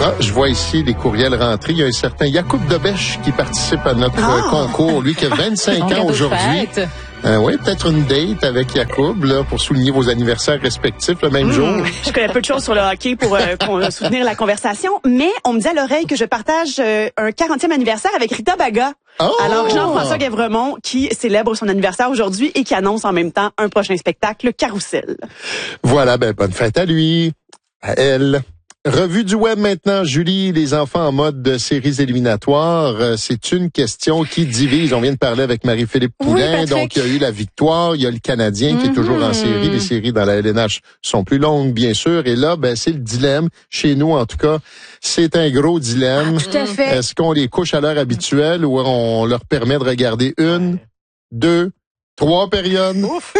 Ah, je vois ici les courriels rentrés. Il y a un certain Yacoub Debeche qui participe à notre concours. Lui qui a 25 ans aujourd'hui. Oui, peut-être une date avec Yacoub là, pour souligner vos anniversaires respectifs le même jour. Je connais peu de choses sur le hockey pour soutenir la conversation, mais on me dit à l'oreille que je partage un 40e anniversaire avec Rita Baga. Oh! Alors, Jean-François Guévremont, qui célèbre son anniversaire aujourd'hui et qui annonce en même temps un prochain spectacle, Carousel. Voilà, bonne fête à lui, à elle. Revue du web maintenant, Julie, les enfants en mode de séries éliminatoires, c'est une question qui divise. On vient de parler avec Marie-Philippe Poulin, oui, donc il y a eu la victoire, il y a le Canadien qui est toujours en série. Les séries dans la LNH sont plus longues, bien sûr, et là, c'est le dilemme. Chez nous, en tout cas, c'est un gros dilemme. Tout à fait. Est-ce qu'on les couche à l'heure habituelle ou on leur permet de regarder 1, 2, 3 périodes.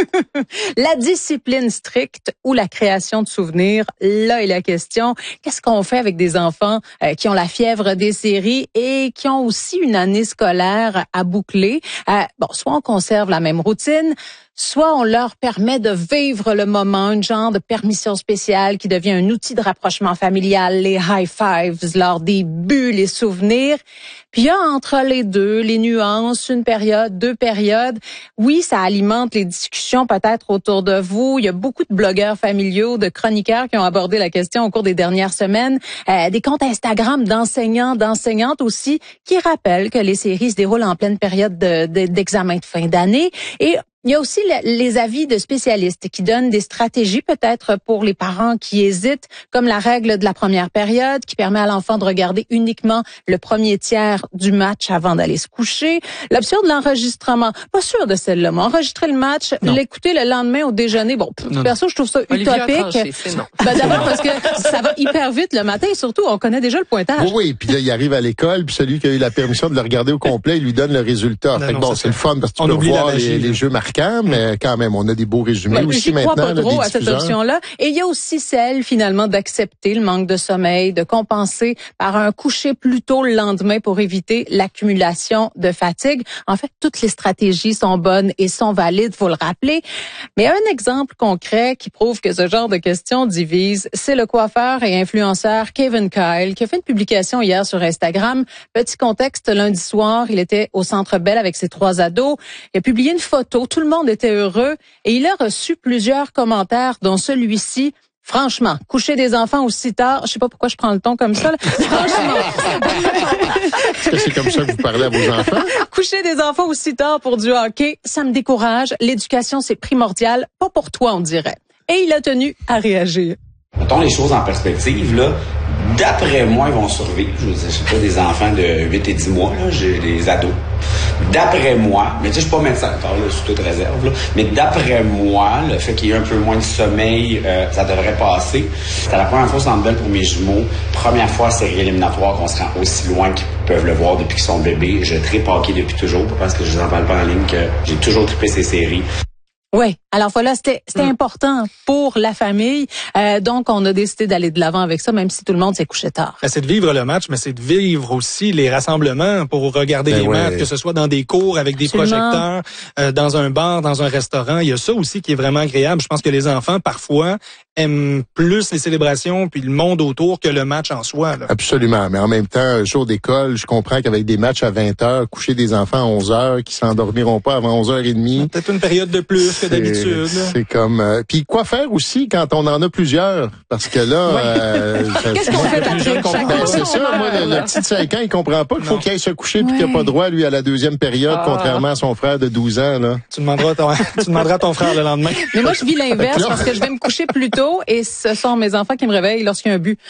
La discipline stricte ou la création de souvenirs, là est la question. Qu'est-ce qu'on fait avec des enfants qui ont la fièvre des séries et qui ont aussi une année scolaire à boucler? Soit on conserve la même routine, soit on leur permet de vivre le moment, une genre de permission spéciale qui devient un outil de rapprochement familial, les high fives lors des buts, les souvenirs. Puis il y a entre les deux, les nuances, une période, 2 périodes. Oui, ça alimente les discussions peut-être autour de vous. Il y a beaucoup de blogueurs familiaux, de chroniqueurs qui ont abordé la question au cours des dernières semaines. Des comptes Instagram d'enseignants, d'enseignantes aussi, qui rappellent que les séries se déroulent en pleine période d'examen de fin d'année. Et il y a aussi les avis de spécialistes qui donnent des stratégies peut-être pour les parents qui hésitent, comme la règle de la première période qui permet à l'enfant de regarder uniquement le premier tiers du match avant d'aller se coucher. L'option de l'enregistrement, pas sûr de celle-là, mais enregistrer le match, l'écouter le lendemain au déjeuner. Perso, je trouve ça utopique. D'abord parce que ça va hyper vite le matin et surtout, on connaît déjà le pointage. Oui, puis là, il arrive à l'école, puis celui qui a eu la permission de le regarder au complet, il lui donne le résultat. C'est le fun parce que tu peux voir les jeux marquants. Mais quand même, on a des beaux résumés aussi maintenant. Je crois pas trop à cette option-là. Et il y a aussi celle, finalement, d'accepter le manque de sommeil, de compenser par un coucher plus tôt le lendemain pour éviter l'accumulation de fatigue. En fait, toutes les stratégies sont bonnes et sont valides, faut le rappeler. Mais un exemple concret qui prouve que ce genre de questions divise, c'est le coiffeur et influenceur Kevin Kyle, qui a fait une publication hier sur Instagram. Petit contexte, lundi soir, il était au Centre Bell avec ses 3 ados. Il a publié une photo. Tout le monde était heureux et il a reçu plusieurs commentaires, dont celui-ci. Franchement, coucher des enfants aussi tard, je sais pas pourquoi je prends le ton comme ça. Franchement. Est-ce que c'est comme ça que vous parlez à vos enfants? Coucher des enfants aussi tard pour du hockey, ça me décourage. L'éducation, c'est primordial. Pas pour toi, on dirait. Et il a tenu à réagir. Mettons les choses en perspective, là. D'après moi, ils vont survivre. Je veux dire, c'est pas des enfants de 8 et 10 mois, là. J'ai des ados. D'après moi, mais tu sais, je suis pas médecin, là, sous toute réserve, là. Mais d'après moi, le fait qu'il y ait un peu moins de sommeil, ça devrait passer. C'était la première fois au Centre Bell pour mes jumeaux. Première fois, série éliminatoire qu'on se rend aussi loin qu'ils peuvent le voir depuis qu'ils sont bébés. Je tripe hockey depuis toujours, parce que je vous en parle pas en ligne, que j'ai toujours trippé ces séries. Oui, alors voilà, c'était important pour la famille. Donc, on a décidé d'aller de l'avant avec ça, même si tout le monde s'est couché tard. C'est de vivre le match, mais c'est de vivre aussi les rassemblements pour regarder les matchs, que ce soit dans des cours avec des projecteurs, dans un bar, dans un restaurant. Il y a ça aussi qui est vraiment agréable. Je pense que les enfants, parfois, aiment plus les célébrations puis le monde autour que le match en soi. Là. Absolument, mais en même temps, jour d'école, je comprends qu'avec des matchs à 20h, coucher des enfants à 11h qui s'endormiront pas avant 11h30. Peut-être une période de plus que d'habitude. C'est comme... puis quoi faire aussi quand on en a plusieurs? Parce que là... Qu'est-ce qu'on fait, Patrick? C'est ça, moi, le petit de 5 ans, il comprend pas qu'il faut qu'il aille se coucher puis qu'il n'a pas droit, lui, à la 2e période, contrairement à son frère de 12 ans. Là. Tu demanderas à ton frère le lendemain. Mais moi, je vis l'inverse parce que je vais me coucher plus tôt et ce sont mes enfants qui me réveillent lorsqu'il y a un but.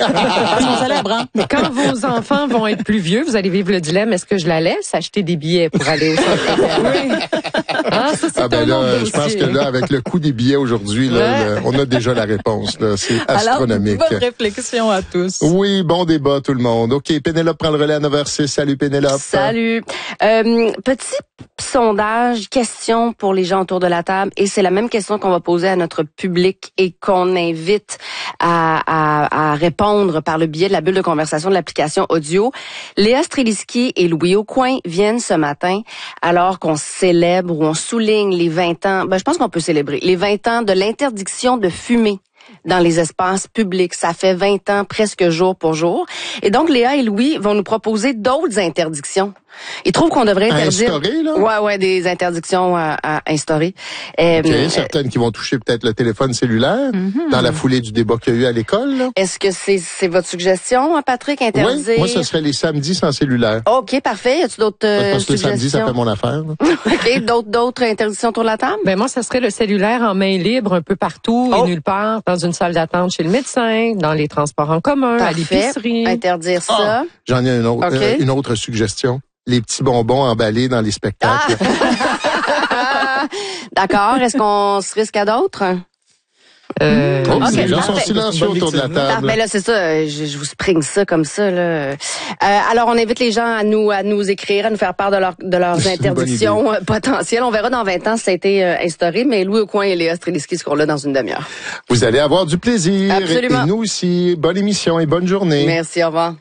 Ils sont célèbres, hein? Mais quand vos enfants vont être plus vieux, vous allez vivre le dilemme, est-ce que je la laisse acheter des billets pour aller au centre? Oui. Ça, c'est un là, autre je pense dossier. que là, avec le coût des billets aujourd'hui, là, on a déjà la réponse. Là. C'est astronomique. Alors, bonne réflexion à tous. Oui, bon débat tout le monde. OK, Pénélope prend le relais à 9h06. Salut Pénélope. Salut. Petit sondage, question pour les gens autour de la table, et c'est la même question qu'on va poser à notre public et qu'on invite à répondre par le biais de la bulle de conversation de l'application audio. Léa Streliski et Louis Aucoin viennent ce matin, alors qu'on célèbre ou on souligne les 20 ans, je pense qu'on peut célébrer, les 20 ans de l'interdiction de fumer dans les espaces publics. Ça fait 20 ans, presque jour pour jour. Et donc, Léa et Louis vont nous proposer d'autres interdictions. Ils trouvent qu'on devrait interdire... instaurer, là? Ouais, des interdictions à instaurer. Certaines qui vont toucher peut-être le téléphone cellulaire dans la foulée du débat qu'il y a eu à l'école, là. Est-ce que c'est votre suggestion, Patrick, interdire? Oui, moi, ce serait les samedis sans cellulaire. OK, parfait. Y a-tu d'autres parce que le samedi, ça fait mon affaire. OK, d'autres interdictions autour de la table? Ben moi, ça serait le cellulaire en main libre un peu partout et nulle part, dans une salle d'attente chez le médecin, dans les transports en commun, à l'épicerie. Interdire ça. J'en ai une autre suggestion. Les petits bonbons emballés dans les spectacles. D'accord. Est-ce qu'on se risque à d'autres? Les gens sont silencieux autour de la table. Ben là, c'est ça. Je vous spring ça comme ça, là. Alors, on invite les gens à nous écrire, à nous faire part de leurs interdictions potentielles. On verra dans 20 ans si ça a été instauré, mais Louis Aucoin et Léa Streliski seront là dans une demi-heure. Vous allez avoir du plaisir. Absolument. Et nous aussi. Bonne émission et bonne journée. Merci, au revoir.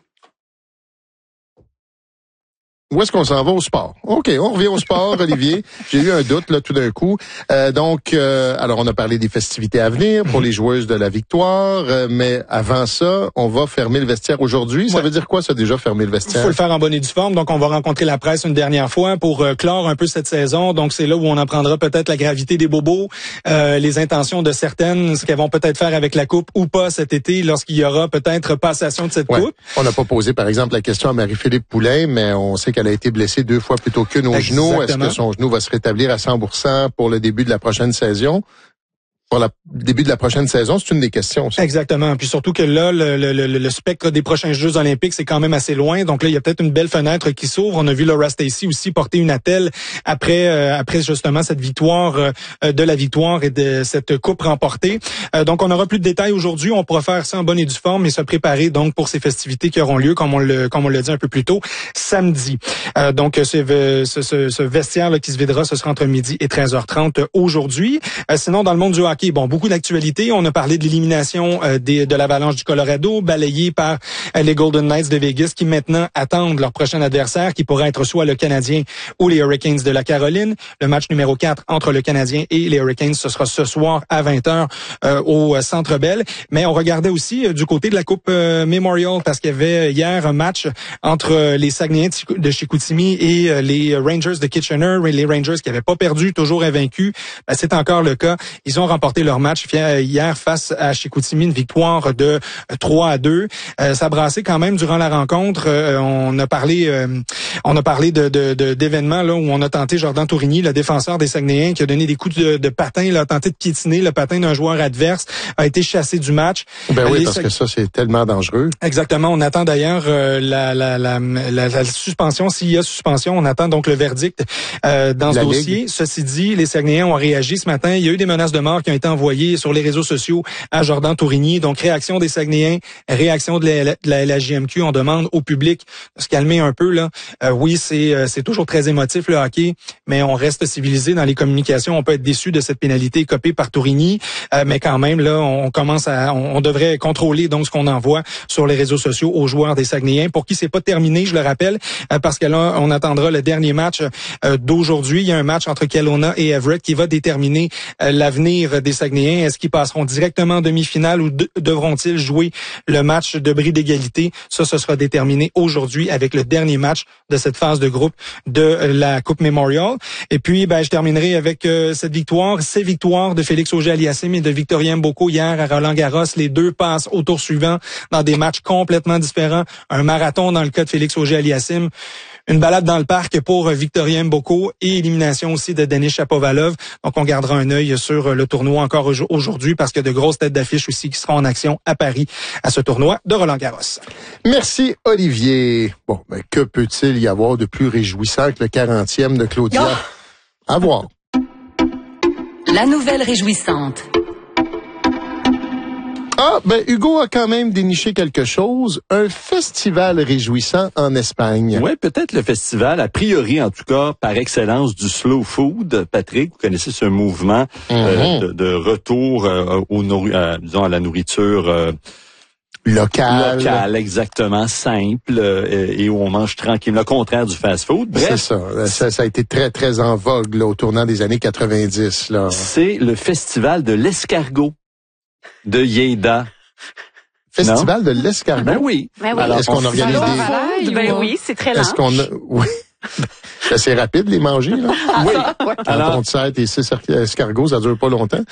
Où est-ce qu'on s'en va au sport? OK, on revient au sport, Olivier. J'ai eu un doute, là, tout d'un coup. Alors, on a parlé des festivités à venir pour les joueuses de la victoire, mais avant ça, on va fermer le vestiaire aujourd'hui. Ça veut dire quoi, ça, déjà, fermer le vestiaire? Il faut le faire en bonne et due forme. Donc, on va rencontrer la presse une dernière fois pour clore un peu cette saison. Donc, c'est là où on apprendra peut-être la gravité des bobos, les intentions de certaines, ce qu'elles vont peut-être faire avec la coupe ou pas cet été lorsqu'il y aura peut-être passation de cette coupe. On n'a pas posé, par exemple, la question à Marie-Philippe Poulain, mais on sait qu'elle a été blessée 2 fois plutôt qu'une au genou. Est-ce que son genou va se rétablir à 100% pour le début de la prochaine saison? Pour le début de la prochaine saison, c'est une des questions. Ça. Exactement. Puis surtout que là, le spectre des prochains Jeux olympiques, c'est quand même assez loin. Donc là, il y a peut-être une belle fenêtre qui s'ouvre. On a vu Laura Stacey aussi porter une attelle après justement cette victoire de la victoire et de cette coupe remportée. Donc on aura plus de détails aujourd'hui. On pourra faire ça en bonne et due forme et se préparer donc pour ces festivités qui auront lieu, comme on l'a dit un peu plus tôt, samedi. Donc ce vestiaire là qui se videra, ce sera entre midi et 13h30 aujourd'hui. Sinon, dans le monde du hockey, beaucoup d'actualités. On a parlé de l'élimination de l'Avalanche du Colorado, balayée par les Golden Knights de Vegas, qui maintenant attendent leur prochain adversaire, qui pourrait être soit le Canadien ou les Hurricanes de la Caroline. Le match numéro 4 entre le Canadien et les Hurricanes, ce sera ce soir à 20h au Centre Bell. Mais on regardait aussi du côté de la Coupe Memorial, parce qu'il y avait hier un match entre les Saguenayens de Chicoutimi et les Rangers de Kitchener. Les Rangers qui n'avaient pas perdu, toujours invaincus. C'est encore le cas. Ils ont remporté leur match hier face à Chicoutimi, une victoire de 3-2. Ça a brassé quand même durant la rencontre. On a parlé d'événements là où on a tenté Jordan Tourigny, le défenseur des Saguenayens, qui a donné des coups de patin, a tenté de piétiner le patin d'un joueur adverse, a été chassé du match. Oui, parce que ça, c'est tellement dangereux. Exactement. On attend d'ailleurs la suspension. S'il y a suspension, on attend donc le verdict dans ce dossier. Ceci dit, les Saguenayens ont réagi ce matin. Il y a eu des menaces de mort qui ont été envoyées sur les réseaux sociaux à Jordan Tourigny. Donc, réaction des Saguenayens, réaction de la LHJMQ. On demande au public de se calmer un peu, là. Oui, c'est toujours très émotif, le hockey, mais on reste civilisé dans les communications. On peut être déçu de cette pénalité copée par Tourigny, mais quand même, là, on devrait contrôler donc ce qu'on envoie sur les réseaux sociaux aux joueurs des Saguenayens, pour qui c'est pas terminé, je le rappelle, parce que là, on attendra le dernier match d'aujourd'hui. Il y a un match entre Kelowna et Everett qui va déterminer l'avenir des Saguenayens. Est-ce qu'ils passeront directement en demi-finale ou devront-ils jouer le match de bris d'égalité? Ça, ce sera déterminé aujourd'hui avec le dernier match de cette phase de groupe de la Coupe Memorial. Et puis, je terminerai avec ces victoires de Félix Auger-Aliassime et de Victorien Mboko hier à Roland-Garros. Les deux passent au tour suivant dans des matchs complètement différents. Un marathon dans le cas de Félix Auger-Aliassime. Une balade dans le parc pour Victorien Mboko et élimination aussi de Denis Shapovalov. Donc, on gardera un œil sur le tournoi encore aujourd'hui, parce qu'il y a de grosses têtes d'affiche aussi qui seront en action à Paris à ce tournoi de Roland-Garros. Merci, Olivier. Bon, que peut-il y avoir de plus réjouissant que le 40e de Claudia? À voir. La nouvelle réjouissante. Hugo a quand même déniché quelque chose, un festival réjouissant en Espagne. Oui, peut-être le festival, a priori en tout cas, par excellence du slow food. Patrick, vous connaissez ce mouvement de retour disons à la nourriture locale, exactement, simple, et où on mange tranquillement, le contraire du fast-food. Bref, c'est ça a été très, très en vogue là, au tournant des années 90. Là. C'est le festival de l'escargot. de Yeda. Festival de l'escargot. Ben oui. Ben oui. Alors, est-ce qu'on organise des... Ben oui, c'est très lent. Est-ce qu'on a... Oui. C'est assez rapide, les manger, là. Oui. Quand on te sert tes 6 escargots, ça dure pas longtemps.